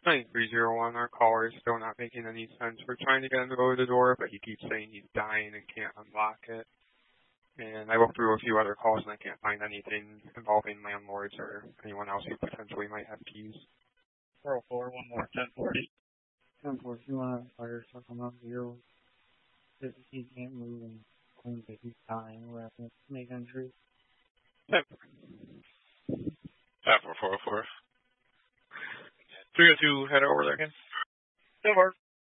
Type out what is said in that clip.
9301, our caller is still not making any sense. We're trying to get him to go to the door, but he keeps saying he's dying and can't unlock it. And I looked through a few other calls and I can't find anything involving landlords or anyone else who potentially might have keys. 404, one more, 1040. 1040, you want to fire something up here? If he can't move and claims that he's dying, we're having to make entries. 404. 302, head over there again. 10-4.